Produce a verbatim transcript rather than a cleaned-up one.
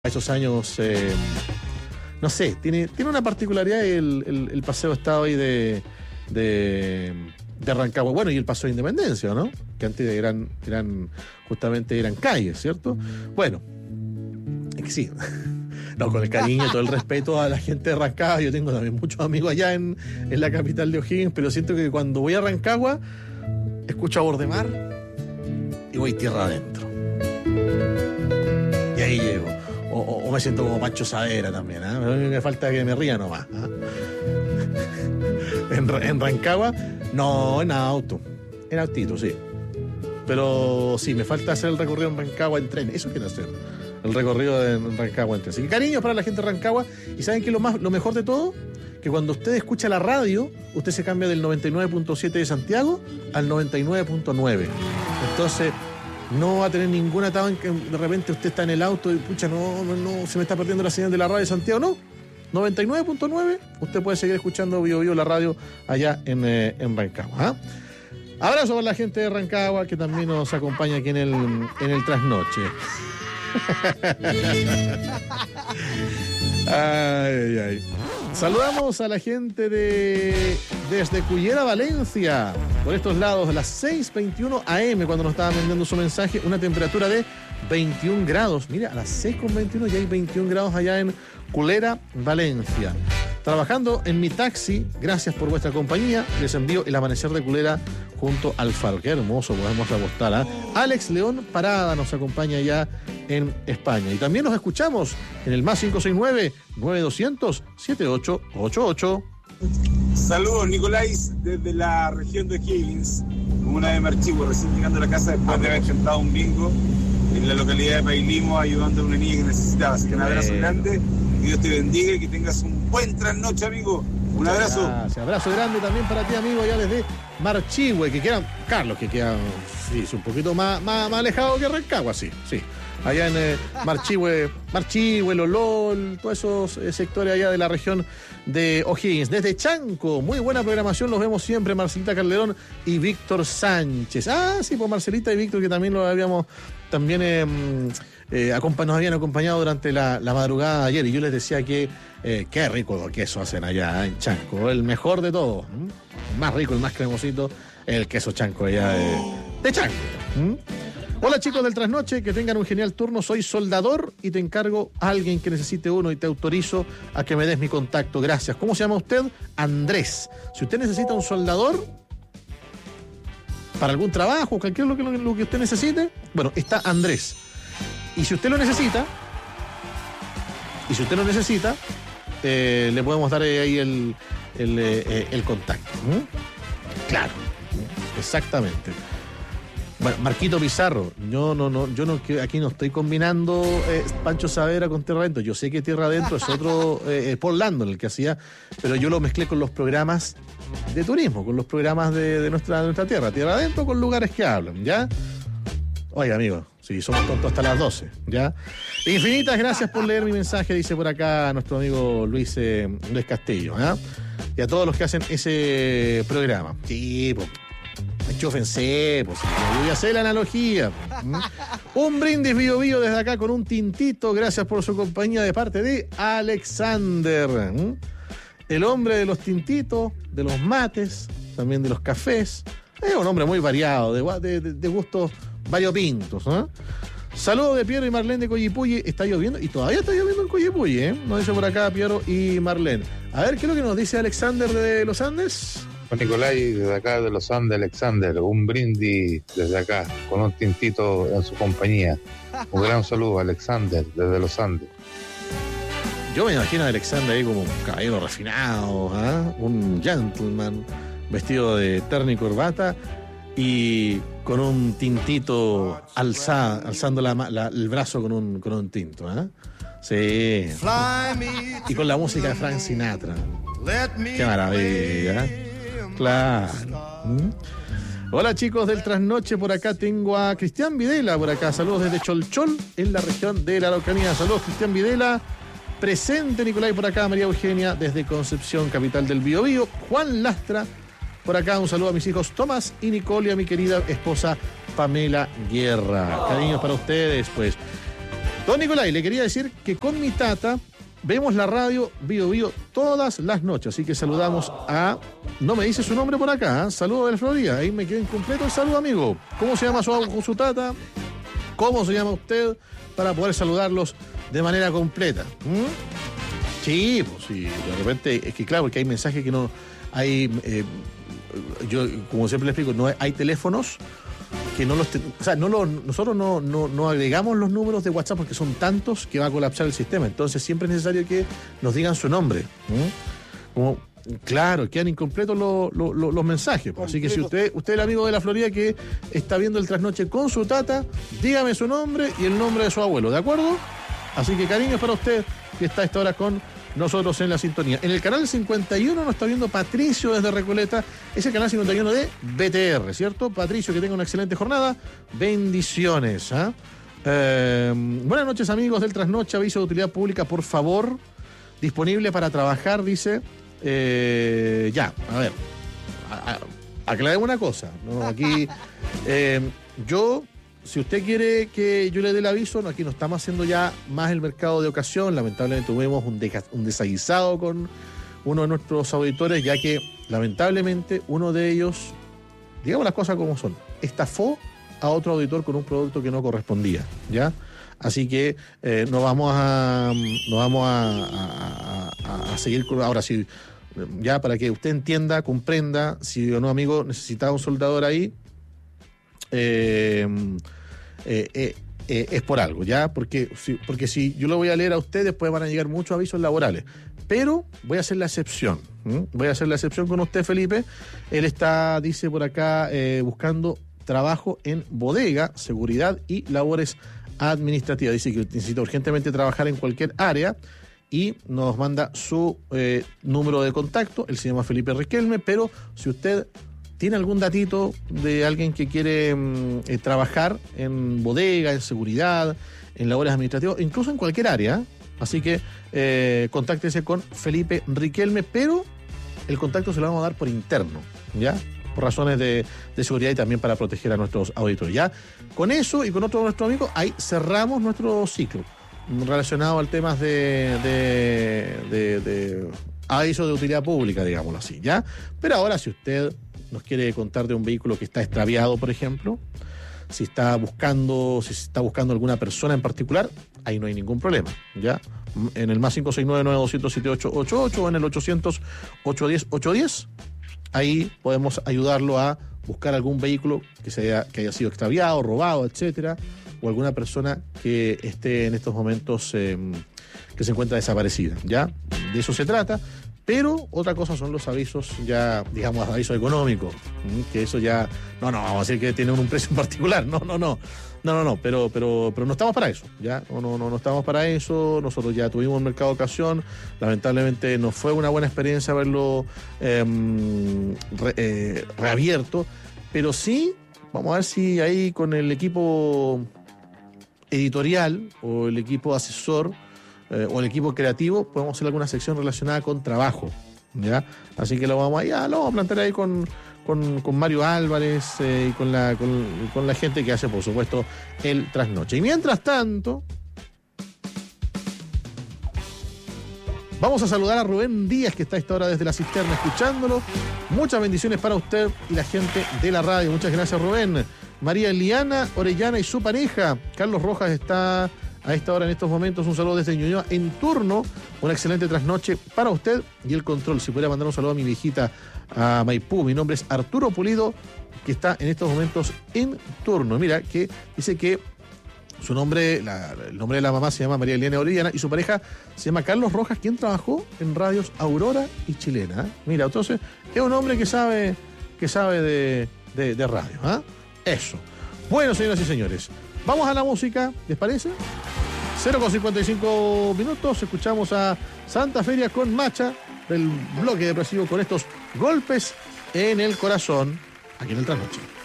esos años, eh, no sé, tiene, tiene una particularidad el, el, el paseo estado ahí de, de, de Rancagua, bueno, y el paseo de Independencia, ¿no? Que antes eran, eran justamente eran calles, ¿cierto? Bueno, es que sí, no, con el cariño, todo el respeto a la gente de Rancagua, yo tengo también muchos amigos allá en, en la capital de O'Higgins, pero siento que cuando voy a Rancagua, escucho a Bordemar y voy tierra adentro. Y ahí llego. O, o, o me siento como Pancho Saavedra también, ¿eh? Me falta que me ría nomás, ¿eh? en, en Rancagua, no, en auto. En autito, sí. Pero sí, me falta hacer el recorrido en Rancagua en tren. Eso quiero hacer. El recorrido en Rancagua en tren. Así que cariños para la gente de Rancagua. Y ¿saben qué lo más, lo mejor de todo? Que cuando usted escucha la radio, usted se cambia del noventa y nueve punto siete de Santiago al noventa y nueve punto nueve. Entonces no va a tener ningún atado en que de repente usted está en el auto y pucha, no, no, no, se me está perdiendo la señal de la radio de Santiago. No, noventa y nueve punto nueve, usted puede seguir escuchando Bio Bio la radio allá en, eh, en Rancagua. ¿eh? Abrazo para la gente de Rancagua que también nos acompaña aquí en el, en el trasnoche. Ay, ay. Saludamos a la gente de desde Cullera, Valencia, por estos lados, a las seis veintiuno a eme, cuando nos estaban enviando su mensaje, una temperatura de veintiún grados. Mira, a las seis con veintiuno ya hay veintiún grados allá en Cullera, Valencia. Trabajando en mi taxi, gracias por vuestra compañía. Les envío el amanecer de Cullera junto al faro. Qué hermoso, podemos apostar. ¿eh? Alex León Parada nos acompaña ya en España. Y también nos escuchamos en el más cinco seis nueve, nueve dos cero cero, siete ocho ocho ocho. Saludos, Nicolás, desde la región de O'Higgins, comuna de Marchihue, recién llegando a la casa después de haber cantado un bingo en la localidad de Pailimo, ayudando a una niña que necesitaba. Así que un abrazo grande, que Dios te bendiga y que tengas un buen trasnoche, amigo. Un Muchas abrazo. Gracias. Abrazo grande también para ti, amigo, ya desde Marchihue, que quedan, Carlos, que quedan, sí, un poquito más, más, más alejado que Rancagua, sí, sí. Allá en eh, Marchihue, Marchihue, Lolol, todos esos eh, sectores allá de la región de O'Higgins. Desde Chanco, muy buena programación, los vemos siempre, Marcelita Calderón y Víctor Sánchez. Ah, sí, pues Marcelita y Víctor, que también lo habíamos, también eh, eh, acompa- nos habían acompañado durante la, la madrugada de ayer, y yo les decía que eh, qué rico queso hacen allá en Chanco, el mejor de todos, ¿m? El más rico, el más cremosito, el queso Chanco allá de, de Chanco. ¿m? Hola chicos del Trasnoche, que tengan un genial turno. Soy soldador y te encargo a alguien que necesite uno y te autorizo a que me des mi contacto. Gracias. ¿Cómo se llama usted? Andrés. Si usted necesita un soldador para algún trabajo, cualquier lo que, lo que usted necesite, bueno, está Andrés. Y si usted lo necesita, y si usted lo necesita, eh, le podemos dar ahí el, el, eh, el contacto. ¿Mm? Claro, exactamente. Bueno, Marquito Pizarro, yo no, no, yo no, aquí no estoy combinando eh, Pancho Saavedra con Tierra Adentro. Yo sé que Tierra Adentro es otro, eh, Paul Landon el que hacía, pero yo lo mezclé con los programas de turismo, con los programas de, de, nuestra, de nuestra tierra. Tierra Adentro con lugares que hablan, ¿ya? Oiga, amigo, si sí, somos tontos hasta las doce, ¿ya? Infinitas gracias por leer mi mensaje, dice por acá nuestro amigo Luis, eh, Luis Castillo, ¿ya? Y a todos los que hacen ese programa. Sí, pues. Enchúfense, pues, yo ya sé la analogía. ¿Mm? Un brindis Bio Bio desde acá con un tintito. Gracias por su compañía de parte de Alexander. ¿Mm? El hombre de los tintitos, de los mates, también de los cafés. Es un hombre muy variado, de, de, de gustos variopintos. ¿eh? Saludos de Piero y Marlene de Coyipulli. Está lloviendo y todavía está lloviendo en Coyipulli, ¿eh? Nos dice por acá Piero y Marlene. A ver, ¿qué es lo que nos dice Alexander de los Andes? Nicolás, desde acá de los Andes, Alexander, un brindis desde acá, con un tintito en su compañía. Un gran saludo, Alexander, desde los Andes. Yo me imagino a Alexander ahí como un caballero refinado, ¿eh? Un gentleman, vestido de terno y corbata y con un tintito alza, alzando la, la, el brazo con un, con un tinto. ¿eh? Sí. Y con la música de Frank Sinatra. Qué maravilla. ¿eh? Claro. ¿Mm? Hola chicos del Trasnoche, por acá tengo a Cristian Videla, por acá, saludos desde Cholchol, en la región de la Araucanía. Saludos Cristian Videla, presente Nicolás por acá, María Eugenia desde Concepción, capital del Biobío. Juan Lastra, por acá un saludo a mis hijos Tomás y Nicole y a mi querida esposa Pamela Guerra. Cariños para ustedes, pues. Don Nicolai, le quería decir que con mi tata vemos la radio Bio Bio todas las noches, así que saludamos a... No me dice su nombre por acá, ¿eh? Saludo de la Florida, ahí me quedó incompleto el saludo, amigo. ¿Cómo se llama su, su tata? ¿Cómo se llama usted? Para poder saludarlos de manera completa. ¿Mm? Sí, pues sí, de repente, es que claro, porque hay mensajes que no... Hay... Eh, yo, como siempre le explico, no hay, hay teléfonos que no los... Te, o sea, no los, nosotros no, no, no agregamos los números de WhatsApp porque son tantos que va a colapsar el sistema. Entonces siempre es necesario que nos digan su nombre. ¿Mm? Como, claro, quedan incompletos los, los, los, los mensajes. Pues. Así que si usted, usted es el amigo de la Florida que está viendo el trasnoche con su tata, dígame su nombre y el nombre de su abuelo, ¿de acuerdo? Así que cariños para usted que está a esta hora con nosotros en la sintonía. En el canal cincuenta y uno nos está viendo Patricio desde Recoleta. Es el canal cincuenta y uno de B T R, ¿cierto? Patricio, que tenga una excelente jornada. Bendiciones. ¿eh? Eh, buenas noches, amigos del Trasnoche. Aviso de utilidad pública, por favor. Disponible para trabajar, dice. Eh, ya, a ver. A, a, aclaremos una cosa. ¿no? Aquí, eh, yo... Si usted quiere que yo le dé el aviso, no, aquí no estamos haciendo ya más el mercado de ocasión. Lamentablemente tuvimos un, deja, un desaguisado con uno de nuestros auditores, ya que lamentablemente uno de ellos, digamos las cosas como son, estafó a otro auditor con un producto que no correspondía, ¿ya? Así que eh, no vamos a no vamos a, a, a seguir con... Ahora sí, ya para que usted entienda, comprenda, si o no, amigo, necesitaba un soldador ahí, Eh, eh, eh, eh, es por algo, ¿ya? Porque si, porque si yo lo voy a leer a usted, después van a llegar muchos avisos laborales. Pero voy a hacer la excepción. ¿m? Voy a hacer la excepción con usted, Felipe. Él está, dice por acá, eh, buscando trabajo en bodega, seguridad y labores administrativas. Dice que necesita urgentemente trabajar en cualquier área y nos manda su eh, número de contacto. Él se llama Felipe Riquelme, pero si usted tiene algún datito de alguien que quiere eh, trabajar en bodega, en seguridad, en labores administrativas, incluso en cualquier área, así que eh, contáctese con Felipe Riquelme, pero el contacto se lo vamos a dar por interno, ¿ya? Por razones de, de seguridad y también para proteger a nuestros auditores, ¿ya? Con eso y con otro de nuestros amigos, ahí cerramos nuestro ciclo relacionado al tema de, de, de, de aviso de utilidad pública, digámoslo así, ¿ya? Pero ahora, si usted nos quiere contar de un vehículo que está extraviado, por ejemplo, si está buscando, si está buscando alguna persona en particular, ahí no hay ningún problema, ¿ya? En el más cinco seis nueve, nueve dos cero siete ocho ocho ocho o en el ochocientos, ochocientos diez, ochocientos diez, ahí podemos ayudarlo a buscar algún vehículo que, se haya, que haya sido extraviado, robado, etcétera, o alguna persona que esté en estos momentos eh, que se encuentra desaparecida, ¿ya? De eso se trata. Pero otra cosa son los avisos ya, digamos, avisos económicos, que eso ya, no, no, vamos a decir que tienen un precio en particular, no, no, no, no, no, no, pero, pero, pero no estamos para eso, ya, no, no, no, no estamos para eso. Nosotros ya tuvimos un mercado de ocasión, lamentablemente no fue una buena experiencia haberlo eh, re, eh, reabierto, pero sí, vamos a ver si ahí con el equipo editorial o el equipo asesor, Eh, o el equipo creativo, podemos hacer alguna sección relacionada con trabajo, ¿ya? Así que lo vamos a, ya, lo vamos a plantear ahí con, con, con Mario Álvarez eh, y con la, con, con la gente que hace, por supuesto, el Trasnoche. Y mientras tanto, vamos a saludar a Rubén Díaz, que está a esta hora desde la cisterna escuchándolo. Muchas bendiciones para usted y la gente de la radio. Muchas gracias, Rubén. María Eliana Orellana y su pareja. Carlos Rojas está a esta hora, en estos momentos, un saludo desde Ñuñoa en turno. Una excelente trasnoche para usted y el control. Si pudiera mandar un saludo a mi viejita, a Maipú. Mi nombre es Arturo Pulido, que está en estos momentos en turno. Mira, que dice que su nombre, la, el nombre de la mamá se llama María Elena Orellana y su pareja se llama Carlos Rojas, quien trabajó en radios Aurora y Chilena. ¿eh? Mira, entonces es un hombre que sabe, que sabe de, de, de radio. ¿eh? Eso. Bueno, señoras y señores, vamos a la música, ¿les parece? cero con cincuenta y cinco minutos, escuchamos a Santa Feria con Macha, del bloque depresivo, con estos golpes en el corazón, aquí en el Trasnoche.